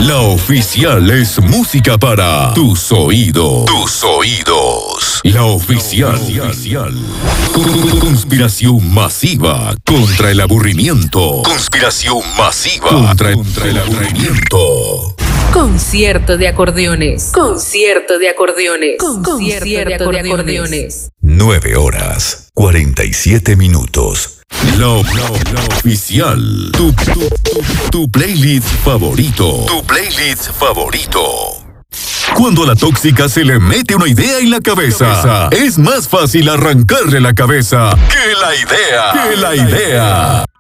La oficial es música para tus oídos. Tus oídos. La oficial. Conspiración masiva contra el aburrimiento. Conspiración masiva contra el aburrimiento. Concierto de acordeones. Concierto de acordeones. Concierto de acordeones. 9 horas, 47 minutos. La oficial. Tu playlist favorito. Tu playlist favorito. Cuando a la tóxica se le mete una idea en la cabeza, es más fácil arrancarle la cabeza que la idea.